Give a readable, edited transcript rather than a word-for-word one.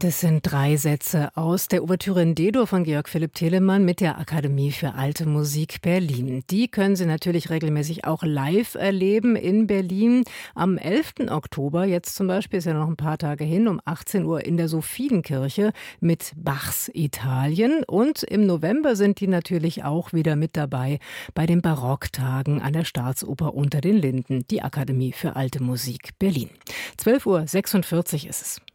Das sind 3 Sätze aus der Ouvertüre in D-Dur von Georg Philipp Telemann mit der Akademie für Alte Musik Berlin. Die können Sie natürlich regelmäßig auch live erleben in Berlin. Am 11. Oktober, jetzt zum Beispiel, ist ja noch ein paar Tage hin, um 18 Uhr in der Sophienkirche mit Bachs Italien. Und im November sind die natürlich auch wieder mit dabei bei den Barocktagen an der Staatsoper Unter den Linden, die Akademie für Alte Musik Berlin. 12:46 Uhr ist es.